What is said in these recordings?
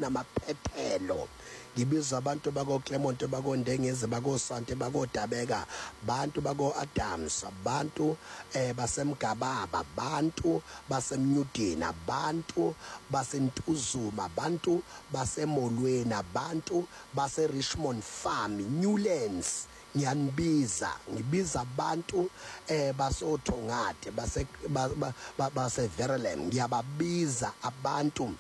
kunamaphethelo. Ngibiza abantu bako Clement, bako Ndengezi, bako Sante, bako Dabeka, bantu bako Adams, bantu basemgababa, bantu basemnyudeni, bantu basentuzuma, bantu basemolweni, bantu base Richmond Farm, Newlands. Ngibiza abantu basothongade base Verulam. Ngiyababiza abantu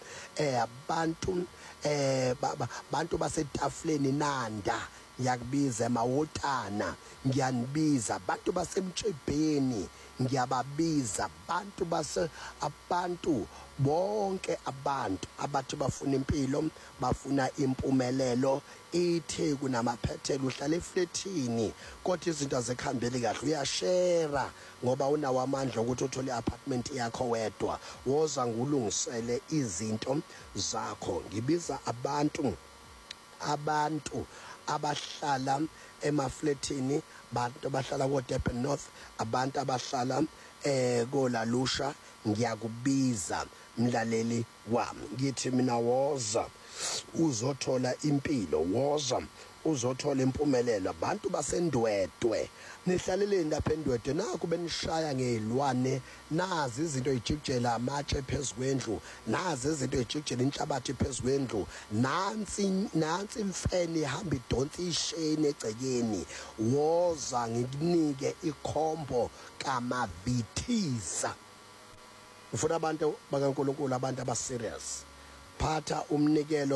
bantu basetafuleni Nanda, ngiyakubiza emawotana, ngiyanibiza abantu basemtshebheni, ngiyababiza abantu bonke abantu abathi bafuna impilo, bafuna impumelelo. Ithe kunamaphethelo, uhlala efletini kodwa izinto azikhambeli kahle, uyashare ngoba unawo amandla ukuthi uthole i-apartment yakho wedwa. Woza ngulungisele izinto zakho. Ngibiza abantu abahlala emafletini, abantu abahlala ko Durban North, abantu abahlala koLalusha. Ngiyakubiza mlaleli wami, ngithi mina woza uzothola impilo, woza uzothola impumelelo. Abantu basendwedwe, nihlaleleni lapha endwedwe, naku benishaya ngezilwane, nazi izinto ezijikijela amatshe phezukwendlu, nazi izinto ezijikijela inhlabathi phezukwendlu, nansi imfene ihamba idonsa isheni egcekeni. Woza ngikunike ikhombo kaMavithiza. Ufuna abantu bakaNkulunkulu, abantu abaserious. Phatha umnikelo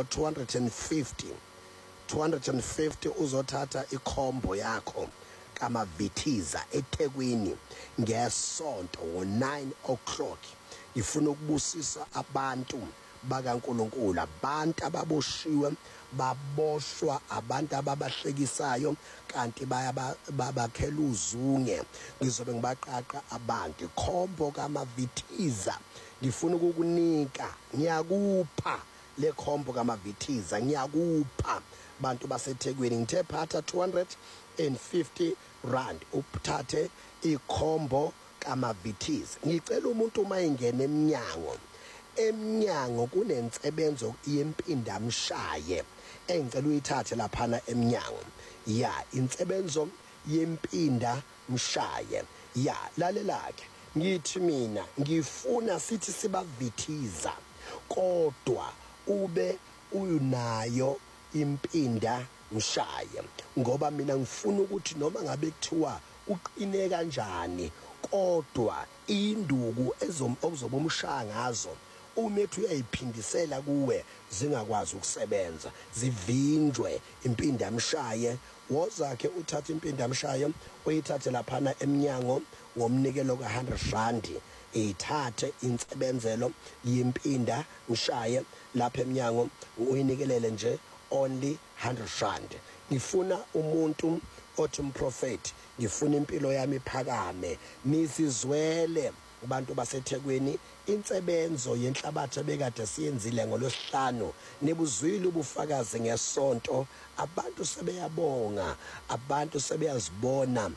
250 uzothatha ikhombo yakho kaMavithiza eThekwini ngesonto ngo9 o'clock. Ngifuna ukubusisa abantu bakaNkulunkulu, abantu ababoshiwe, baboshwa abantu ababahlekisayo kanti babakhela uzunge. Ngizobe ngibaqaqa abantu ikhombo kaMavithiza. Ngifuna ukukunika, ngiyakupha le khombo kaMavithiza, ngiyakupha bantu baseThekwini. Ngithe phatha 250 rand uphathe ikhombo kaMavithiza. Ngicela umuntu uma ingena emnyango kunensebenzo yempindamshaye engicela uyithathe laphana emnyango. Ya, insebenzo yempinda mshaye. Ya, lalelake, ngithi mina ngifuna sithi sibavithiza kodwa ube unayo impinda mshaye, ngoba mina ngifuna ukuthi noma ngabe kuthiwa uqine kanjani kodwa induku ozoba umshaya ngazo umethi uyayiphindisela kuwe zingakwazi ukusebenza, zivinjwe impindamshaye. Wozakhe uthathe impindamshaye uyithathe laphana emnyango ngomnikelo ka100 rand. Ithathe insebenzelo yempinda mshaye lapha emnyango uyinikelele nje only 100 rand. Ngifuna umuntu othi umprofeti, ngifuna impilo yami iphakame, nisizwele abantu baseThekwini insebenzo yenhlabathi ebekade siyenzile ngolosihlanu. Nibuzwile ubufakazi ngesonto, abantu sebeyabonga, abantu sebeyazibona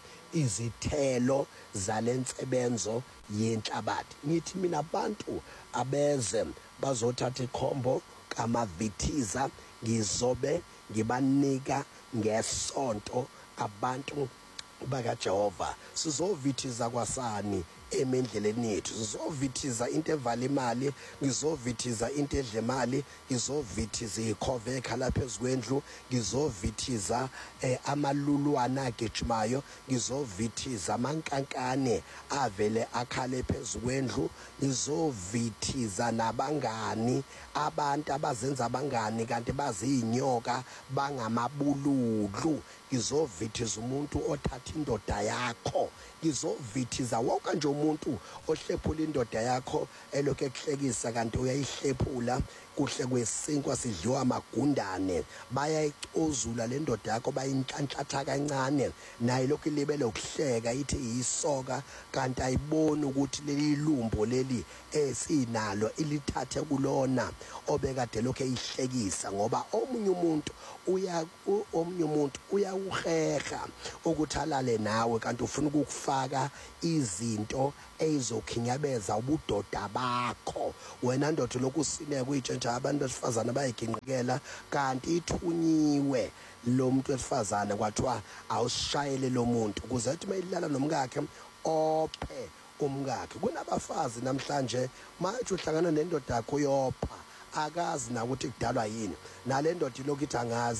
izithelo zalensebenzo yenhlabathi. Ngithi mina abantu abeze bazothatha ikhombo kaMavithiza, ngizobe ngibanika ngesonto abantu bakaJehova. Sizovithiza kwasani emendleleni yethu, sizovithiza into evala imali, ngizovithiza into edla imali, ngizovithiza ikhove ekhala phezukwendlu, ngizovithiza amalulwana agijimayo, ngizovithiza amankankane avele akhale phezukwendlu, ngizovithiza nabangani, abantu abazenza abangani kanti bazinyoka bangamabululu. Ngizovithiza umuntu othatha indoda yakho, ngizovithiza wonke nje umuntu ohlephula indoda yakho elokhu ekuhlekisa kanti uyayihlephula. Kuhle kwesinkwa sidliwa amagundane, bayayicozula le ndoda yakho bayinhlanhlatha kancane, naye lokhu ilibele ukuhleka ithi yisoka kanti ayiboni ukuthi leli lumbo leli esinalo ilithathe kulona obekade lokho eyihlekisa. Ngoba omunye umuntu uyawuheha ukuthi alale nawe kanti ufuna ukufaka izinto into ezokhinyabeza ubudoda bakho. Wena ndoda lokusineka uyitshentsha abantu besifazane bayiginqikela, kanti ithunyiwe lo muntu wesifazane kwathiwa awusishayele lo muntu ukuze ethi mayilala nomkakhe ophe umkakhe. Kunabafazi namhlanje manje uhlangana nendoda yakho yopha akazi na ukuthi kudalwa yini, nale ndoda ilokuthi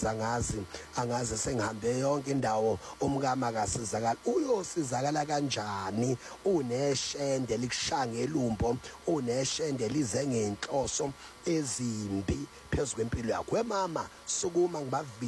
angazi sengihambe yonke indawo umkama akasizakala. Uyosizakala kanjani uneshende likushange elumbo, uneshende lize ngenhloso ezimbi phezulu kwempilo yakho? Wemama sukuma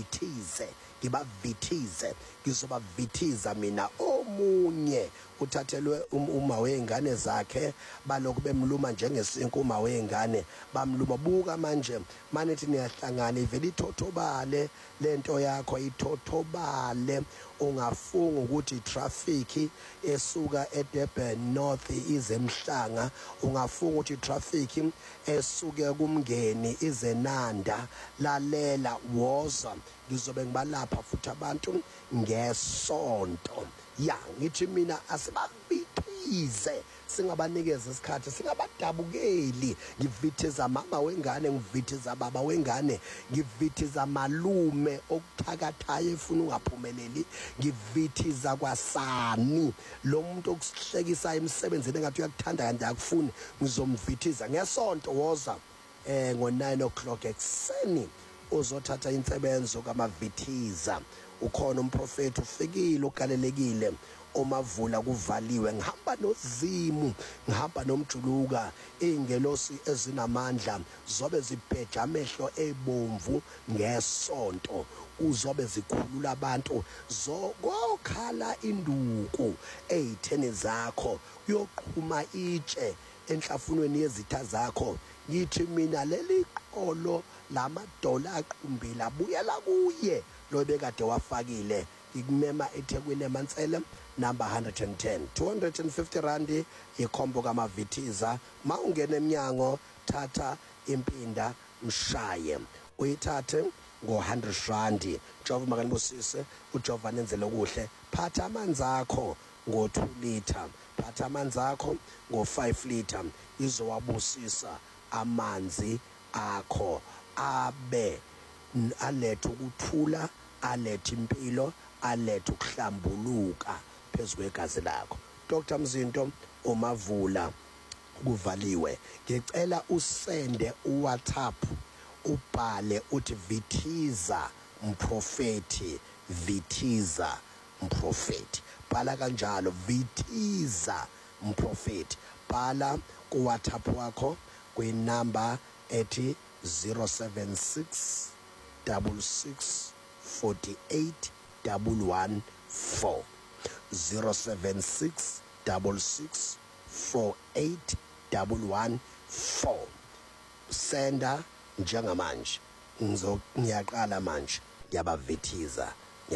ngibavithize, ngizobavithiza mina. Omunye uthathelwe uma wengane zakhe balokhu bemluma njengesinkwa. Uma wengane bamluma, buka manje manithi niyahlangana ivele ithothobale lento yakho, ithothobale. Ungafunga ukuthi traffic esuka eDurban North ize eMhlanga, ungafunga ukuthi traffic esuke kumngeni ize Nanda. Lalela, woza, ngizobe ngibalapha futhi abantu ngesonto. Ya ngithi mina asibavithize, singabanikeza isikhathi, singabadabukeli. Ngivithiza mama wengane, ngivithiza baba wengane, ngivithiza malume okuthakathayo efuna ungaphumeleli, ngivithiza kwasani lo muntu okuhlekisa emsebenzini engathi uyakuthanda kanti akufuni. Ngizomvithiza ngesonto. Woza ngo-9 o'clock ekuseni uzothatha insebenzo kamavithiza. Ukhona umprofeti ufikile ugalelekile, omavula kuvaliwe. Ngihamba nozimu, ngihamba nomjuluka, ingelosi ezinamandla zobe zibheja amehlo ebomvu ngesonto. Uzobe zikhulula abantu zokokhala induku eyitheni zakho, uyoqhuma itshe enhlafunweni yezitha zakho. Ngithi mina leli qolo lamadola aqumbila buyela kuye lo bekade wafakile. Ikumema eThekwini eMansele number 110, 250 randi ikhombo kamavithiza. Ma ungena eminyango thatha impinda mshaye, uyithathe ngo-100 randi. Jehova makanibusise, uJehova nenzele kuhle. Phatha amanzi akho ngo-2 liter, phatha amanzi akho ngo-5 liter. Izowabusisa amanzi akho, abe alethe ukuthula, alethe impilo, alethe ukuhlambuluka phezu kwegazi lakho. Dr. Mzinto uMavula kuvaliwe. Ngicela usende uWhatsApp ubhale uthi vithiza mprofeti, vithiza mprofeti. Bhala kanjalo, vithiza mprofeti. Bhala kuWhatsApp wakho kwinamba ethi 076 66 48 114, 076 66 48 114. Senda njengamanje. Ngiyaqala manje, ngiyabavithiza.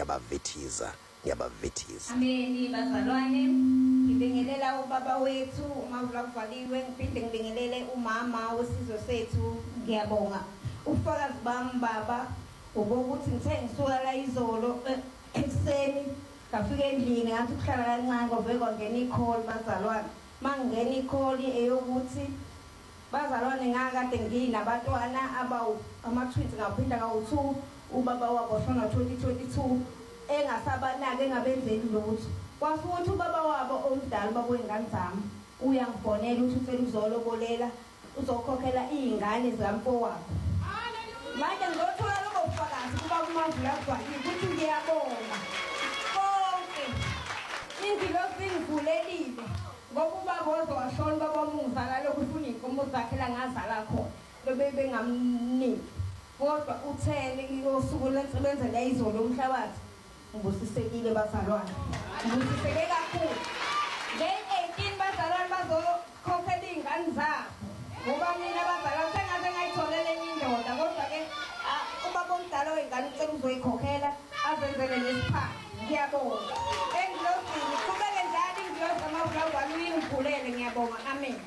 Ameni bazalwane, ngibingelela ubaba wethu uMavula kuvaliwe, ngiphinde ngibingelele umama wesizwe sethu. Ngiyabonga ufakazi bami baba ukuthi ngithe ngisuka la izolo ekuseni ngafika endlini ngathi kuhlala kancane ngoba kwangena i-call bazalwane. Mangena i-call eyokuthi bazalwane ngakade nginabantwana ama-twins ngaphinda ngawu2, ubaba wabo shona 2022 engasabanaki engabenzeli lutho. Kwasukuthi ubaba wabo omdala ubaba wengane zami uyangifonela ukuthi ucela uzolobolela uzokhokhela iy'ngane zikamfowabo. Manje ngizothola lobo bufakazi kuba uMavula kuvaliwe ukuthi ngiyabonga konke ingilosi ingivulelile ngoba ubaba ozowashona ubaba wamungizala lokhu ufuna iy'nkomo zakhe la ngazala khona bebengamniki, kodwa uthele usuku lensebenzela izolo umhlabathi. Ngibusisekile bazalwane, ngibusiseke kakhulu. Nge-18 bazalwane bazokhokhela iy'ngane zabo ngoba mina bazalwane sengaze ngayitholele enye indoda, kodwa-ke ubaba omdala wey'ngane ucela uzoyikhokhela azenzele nesiphathi. Ngiyabonga engilozini, qhubeke njalo ingilozi kaMavula kuvaliwe ingivulele. Ngiyabonga, amen.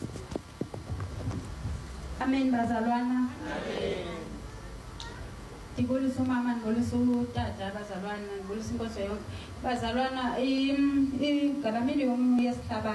Amen bazalwana. Ndibulisa umama, ndibulisa utata, abazalwana, ndibulisa inkosi yonke. Bazalwana, iGalamini yesihlaba